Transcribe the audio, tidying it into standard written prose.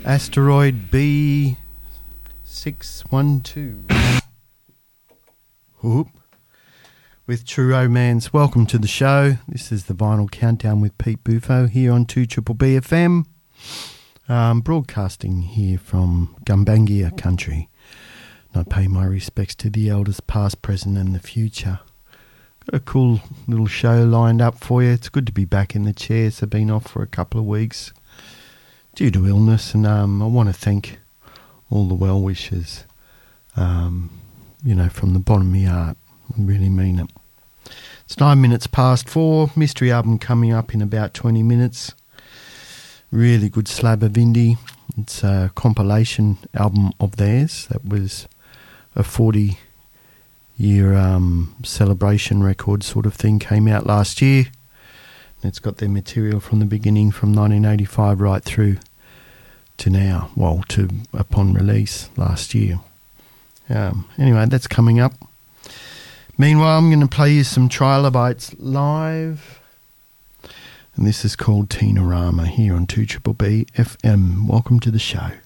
Asteroid B612. Whoop. With True Romance. Welcome to the show. This is the Vinyl Countdown with Pete Bufo here on 2BBB FM. Broadcasting here from Gumbaynggirr country. And I pay my respects to the elders past, present and the future. Got a cool little show lined up for you. It's good to be back in the chair. So I've been off for a couple of weeks due to illness, and I want to thank all the well-wishers, from the bottom of my heart. I really mean it. It's 9 minutes past 4. Mystery album coming up in about 20 minutes. Really good slab of indie. It's a compilation album of theirs. That was a 40-year celebration record sort of thing. Came out last year. And it's got their material from the beginning, from 1985 right through to now. Well, to upon release last year. Anyway, that's coming up. Meanwhile, I'm going to play you some Trilobites live. And this is called Tina Rama here on 2BBB FM. Welcome to the show.